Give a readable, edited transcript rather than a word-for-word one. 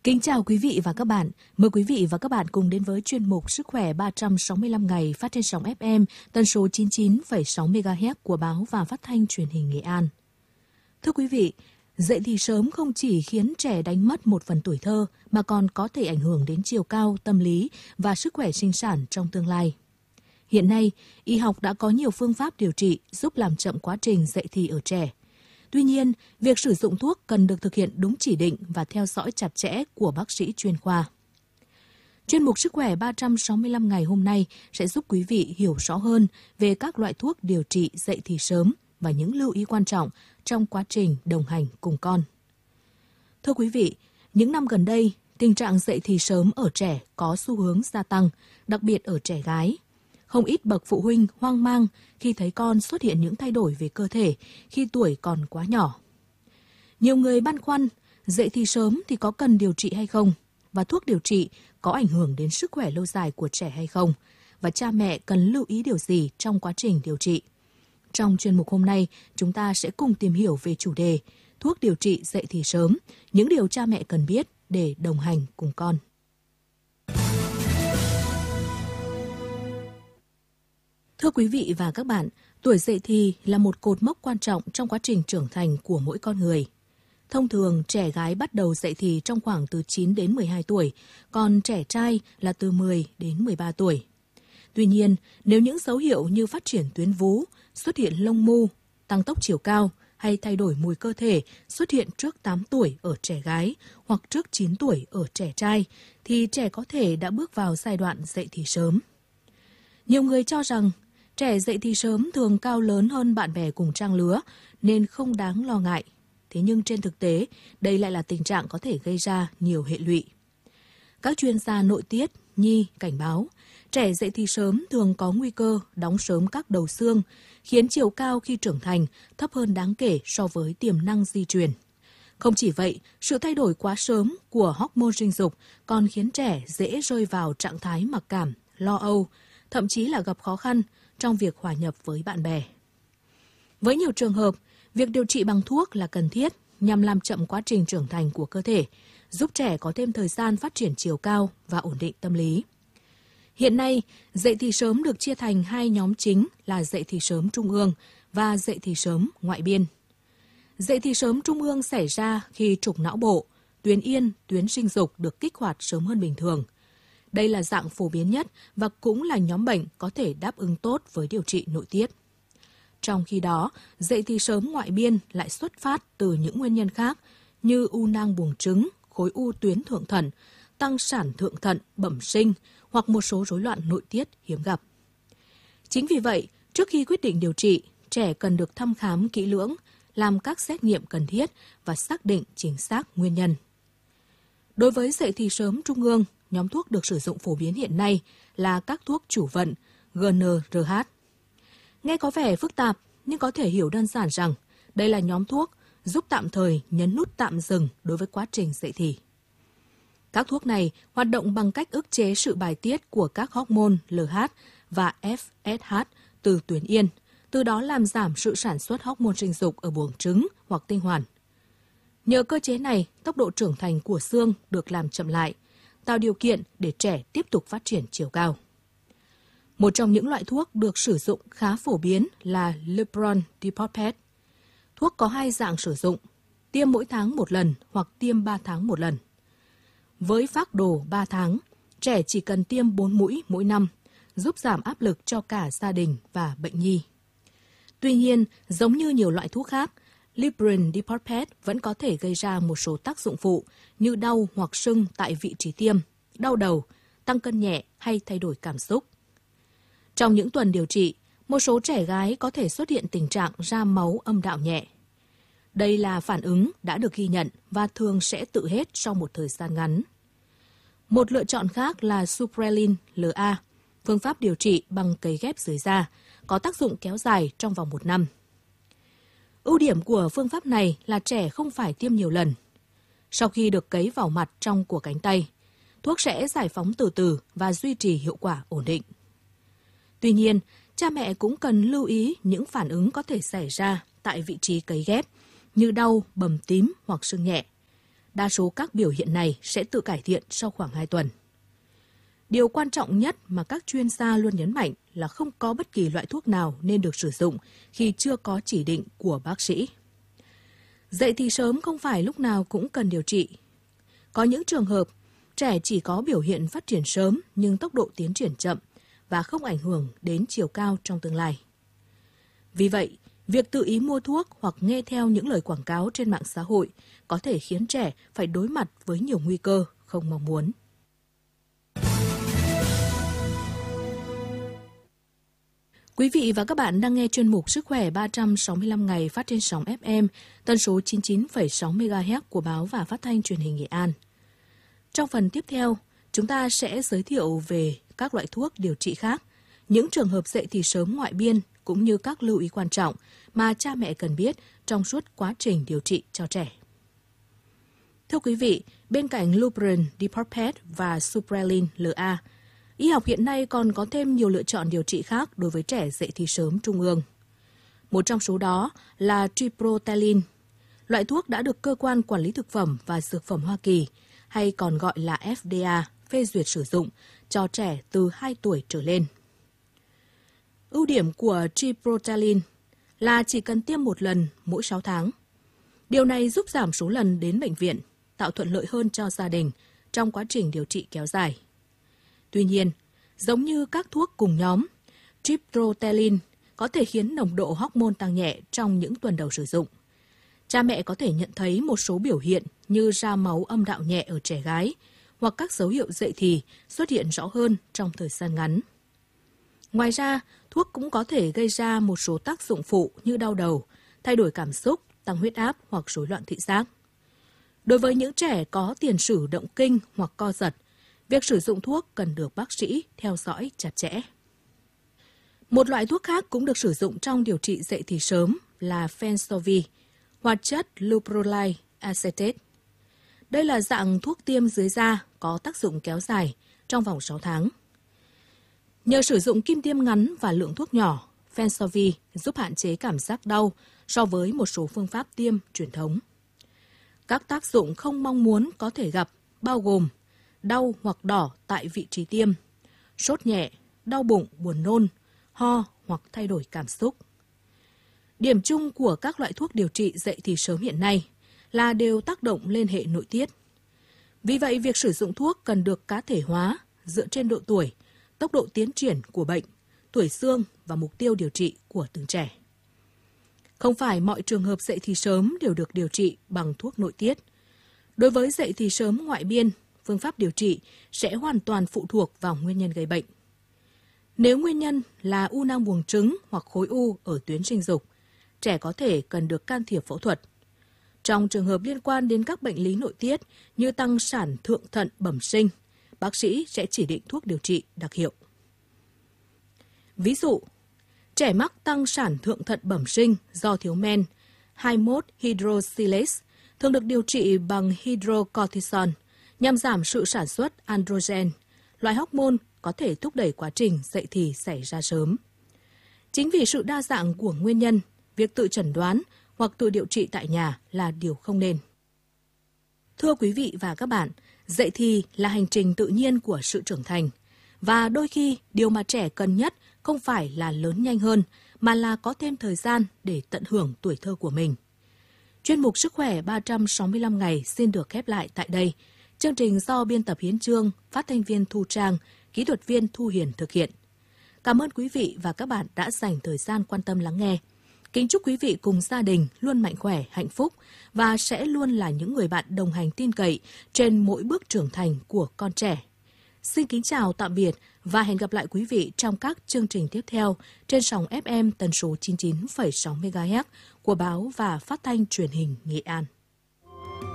Kính chào quý vị và các bạn. Mời quý vị và các bạn cùng đến với chuyên mục Sức khỏe 365 ngày phát trên sóng FM tần số 99,6 MHz của báo và phát thanh truyền hình Nghệ An. Thưa quý vị, dậy thì sớm không chỉ khiến trẻ đánh mất một phần tuổi thơ mà còn có thể ảnh hưởng đến chiều cao, tâm lý và sức khỏe sinh sản trong tương lai. Hiện nay, y học đã có nhiều phương pháp điều trị giúp làm chậm quá trình dậy thì ở trẻ. Tuy nhiên, việc sử dụng thuốc cần được thực hiện đúng chỉ định và theo dõi chặt chẽ của bác sĩ chuyên khoa. Chuyên mục Sức khỏe 365 ngày hôm nay sẽ giúp quý vị hiểu rõ hơn về các loại thuốc điều trị dậy thì sớm và những lưu ý quan trọng trong quá trình đồng hành cùng con. Thưa quý vị, những năm gần đây, tình trạng dậy thì sớm ở trẻ có xu hướng gia tăng, đặc biệt ở trẻ gái. Không ít bậc phụ huynh hoang mang khi thấy con xuất hiện những thay đổi về cơ thể khi tuổi còn quá nhỏ. Nhiều người băn khoăn, dậy thì sớm thì có cần điều trị hay không? Và thuốc điều trị có ảnh hưởng đến sức khỏe lâu dài của trẻ hay không? Và cha mẹ cần lưu ý điều gì trong quá trình điều trị? Trong chuyên mục hôm nay, chúng ta sẽ cùng tìm hiểu về chủ đề thuốc điều trị dậy thì sớm, những điều cha mẹ cần biết để đồng hành cùng con. Thưa quý vị và các bạn, tuổi dậy thì là một cột mốc quan trọng trong quá trình trưởng thành của mỗi con người. Thông thường, trẻ gái bắt đầu dậy thì trong khoảng từ 9 đến 12 tuổi, còn trẻ trai là từ 10 đến 13 tuổi. Tuy nhiên, nếu những dấu hiệu như phát triển tuyến vú, xuất hiện lông mu, tăng tốc chiều cao hay thay đổi mùi cơ thể xuất hiện trước 8 tuổi ở trẻ gái hoặc trước 9 tuổi ở trẻ trai, thì trẻ có thể đã bước vào giai đoạn dậy thì sớm. Nhiều người cho rằng trẻ dậy thì sớm thường cao lớn hơn bạn bè cùng trang lứa nên không đáng lo ngại. Thế nhưng trên thực tế, đây lại là tình trạng có thể gây ra nhiều hệ lụy. Các chuyên gia nội tiết, nhi cảnh báo, trẻ dậy thì sớm thường có nguy cơ đóng sớm các đầu xương, khiến chiều cao khi trưởng thành thấp hơn đáng kể so với tiềm năng di truyền. Không chỉ vậy, sự thay đổi quá sớm của hormone sinh dục còn khiến trẻ dễ rơi vào trạng thái mặc cảm, lo âu, thậm chí là gặp khó khăn trong việc hòa nhập với bạn bè. Với nhiều trường hợp, việc điều trị bằng thuốc là cần thiết nhằm làm chậm quá trình trưởng thành của cơ thể, giúp trẻ có thêm thời gian phát triển chiều cao và ổn định tâm lý. Hiện nay, dậy thì sớm được chia thành hai nhóm chính là dậy thì sớm trung ương và dậy thì sớm ngoại biên. Dậy thì sớm trung ương xảy ra khi trục não bộ, tuyến yên, tuyến sinh dục được kích hoạt sớm hơn bình thường. Đây là dạng phổ biến nhất và cũng là nhóm bệnh có thể đáp ứng tốt với điều trị nội tiết. Trong khi đó, dậy thì sớm ngoại biên lại xuất phát từ những nguyên nhân khác như u nang buồng trứng, khối u tuyến thượng thận, tăng sản thượng thận, bẩm sinh hoặc một số rối loạn nội tiết hiếm gặp. Chính vì vậy, trước khi quyết định điều trị, trẻ cần được thăm khám kỹ lưỡng, làm các xét nghiệm cần thiết và xác định chính xác nguyên nhân. Đối với dậy thì sớm trung ương, nhóm thuốc được sử dụng phổ biến hiện nay là các thuốc chủ vận GnRH. Nghe có vẻ phức tạp nhưng có thể hiểu đơn giản rằng đây là nhóm thuốc giúp tạm thời nhấn nút tạm dừng đối với quá trình dậy thì. Các thuốc này hoạt động bằng cách ức chế sự bài tiết của các hormone LH và FSH từ tuyến yên, từ đó làm giảm sự sản xuất hormone sinh dục ở buồng trứng hoặc tinh hoàn. Nhờ cơ chế này, tốc độ trưởng thành của xương được làm chậm lại, tạo điều kiện để trẻ tiếp tục phát triển chiều cao. Một trong những loại thuốc được sử dụng khá phổ biến là Lupron Diprotect. Thuốc có hai dạng sử dụng, tiêm mỗi tháng một lần hoặc tiêm 3 tháng một lần. Với phác đồ 3 tháng, trẻ chỉ cần tiêm 4 mũi mỗi năm, giúp giảm áp lực cho cả gia đình và bệnh nhi. Tuy nhiên, giống như nhiều loại thuốc khác, Lupron Diprotect vẫn có thể gây ra một số tác dụng phụ như đau hoặc sưng tại vị trí tiêm, đau đầu, tăng cân nhẹ hay thay đổi cảm xúc. Trong những tuần điều trị, một số trẻ gái có thể xuất hiện tình trạng ra máu âm đạo nhẹ. Đây là phản ứng đã được ghi nhận và thường sẽ tự hết sau một thời gian ngắn. Một lựa chọn khác là Supreline LA, phương pháp điều trị bằng cấy ghép dưới da, có tác dụng kéo dài trong vòng 1 năm. Ưu điểm của phương pháp này là trẻ không phải tiêm nhiều lần. Sau khi được cấy vào mặt trong của cánh tay, thuốc sẽ giải phóng từ từ và duy trì hiệu quả ổn định. Tuy nhiên, cha mẹ cũng cần lưu ý những phản ứng có thể xảy ra tại vị trí cấy ghép như đau, bầm tím hoặc sưng nhẹ. đa số các biểu hiện này sẽ tự cải thiện sau khoảng 2 tuần. Điều quan trọng nhất mà các chuyên gia luôn nhấn mạnh là không có bất kỳ loại thuốc nào nên được sử dụng khi chưa có chỉ định của bác sĩ. Dậy thì sớm không phải lúc nào cũng cần điều trị. Có những trường hợp, trẻ chỉ có biểu hiện phát triển sớm nhưng tốc độ tiến triển chậm và không ảnh hưởng đến chiều cao trong tương lai. Vì vậy, việc tự ý mua thuốc hoặc nghe theo những lời quảng cáo trên mạng xã hội có thể khiến trẻ phải đối mặt với nhiều nguy cơ không mong muốn. Quý vị và các bạn đang nghe chuyên mục Sức khỏe 365 ngày phát trên sóng FM, tần số 99,6 MHz của báo và phát thanh truyền hình Nghệ An. Trong phần tiếp theo, chúng ta sẽ giới thiệu về các loại thuốc điều trị khác, những trường hợp dậy thì sớm ngoại biên cũng như các lưu ý quan trọng mà cha mẹ cần biết trong suốt quá trình điều trị cho trẻ. Thưa quý vị, bên cạnh Lupron, Depo-Pred và Supreline LA, y học hiện nay còn có thêm nhiều lựa chọn điều trị khác đối với trẻ dậy thì sớm trung ương. Một trong số đó là Triprotalin, loại thuốc đã được Cơ quan Quản lý Thực phẩm và Dược phẩm Hoa Kỳ, hay còn gọi là FDA, phê duyệt sử dụng cho trẻ từ 2 tuổi trở lên. Ưu điểm của Triprotalin là chỉ cần tiêm một lần mỗi 6 tháng. Điều này giúp giảm số lần đến bệnh viện, tạo thuận lợi hơn cho gia đình trong quá trình điều trị kéo dài. Tuy nhiên, giống như các thuốc cùng nhóm, Triprotalin có thể khiến nồng độ hormone tăng nhẹ trong những tuần đầu sử dụng. Cha mẹ có thể nhận thấy một số biểu hiện như ra máu âm đạo nhẹ ở trẻ gái hoặc các dấu hiệu dậy thì xuất hiện rõ hơn trong thời gian ngắn. Ngoài ra, thuốc cũng có thể gây ra một số tác dụng phụ như đau đầu, thay đổi cảm xúc, tăng huyết áp hoặc rối loạn thị giác. Đối với những trẻ có tiền sử động kinh hoặc co giật, việc sử dụng thuốc cần được bác sĩ theo dõi chặt chẽ. Một loại thuốc khác cũng được sử dụng trong điều trị dậy thì sớm là Fensovy, hoạt chất leuprolide acetate. Đây là dạng thuốc tiêm dưới da có tác dụng kéo dài trong vòng 6 tháng. Nhờ sử dụng kim tiêm ngắn và lượng thuốc nhỏ, Fensovy giúp hạn chế cảm giác đau so với một số phương pháp tiêm truyền thống. Các tác dụng không mong muốn có thể gặp bao gồm đau hoặc đỏ tại vị trí tiêm, sốt nhẹ, đau bụng, buồn nôn, ho hoặc thay đổi cảm xúc. Điểm chung của các loại thuốc điều trị dậy thì sớm hiện nay là đều tác động lên hệ nội tiết. Vì vậy, việc sử dụng thuốc cần được cá thể hóa dựa trên độ tuổi, tốc độ tiến triển của bệnh, tuổi xương và mục tiêu điều trị của từng trẻ. Không phải mọi trường hợp dậy thì sớm đều được điều trị bằng thuốc nội tiết. Đối với dậy thì sớm ngoại biên, phương pháp điều trị sẽ hoàn toàn phụ thuộc vào nguyên nhân gây bệnh. Nếu nguyên nhân là u nang buồng trứng hoặc khối u ở tuyến sinh dục, trẻ có thể cần được can thiệp phẫu thuật. Trong trường hợp liên quan đến các bệnh lý nội tiết như tăng sản thượng thận bẩm sinh, bác sĩ sẽ chỉ định thuốc điều trị đặc hiệu. Ví dụ, trẻ mắc tăng sản thượng thận bẩm sinh do thiếu men, 21-hydroxylase, thường được điều trị bằng hydrocortisone nhằm giảm sự sản xuất androgen, loại hormone có thể thúc đẩy quá trình dậy thì xảy ra sớm. Chính vì sự đa dạng của nguyên nhân, việc tự chẩn đoán hoặc tự điều trị tại nhà là điều không nên. Thưa quý vị và các bạn, dậy thì là hành trình tự nhiên của sự trưởng thành. Và đôi khi, điều mà trẻ cần nhất không phải là lớn nhanh hơn, mà là có thêm thời gian để tận hưởng tuổi thơ của mình. Chuyên mục Sức khỏe 365 ngày xin được khép lại tại đây. Chương trình do biên tập Hiến Trương, phát thanh viên Thu Trang, kỹ thuật viên Thu Hiền thực hiện. Cảm ơn quý vị và các bạn đã dành thời gian quan tâm lắng nghe. Kính chúc quý vị cùng gia đình luôn mạnh khỏe, hạnh phúc và sẽ luôn là những người bạn đồng hành tin cậy trên mỗi bước trưởng thành của con trẻ. Xin kính chào tạm biệt và hẹn gặp lại quý vị trong các chương trình tiếp theo trên sóng FM tần số 99,6 MHz của báo và phát thanh truyền hình Nghệ An.